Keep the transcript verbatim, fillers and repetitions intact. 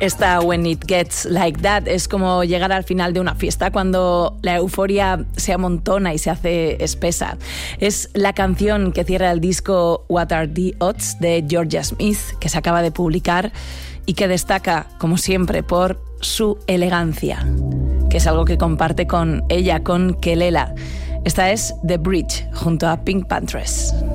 Esta When It Gets Like That es como llegar al final de una fiesta cuando la euforia se amontona y se hace espesa. Es la canción que cierra el disco What Are the Odds de Georgia Smith, que se acaba de publicar y que destaca, como siempre, por su elegancia, que es algo que comparte con ella, con Kelela. Esta es The Bridge junto a Pink Panthers.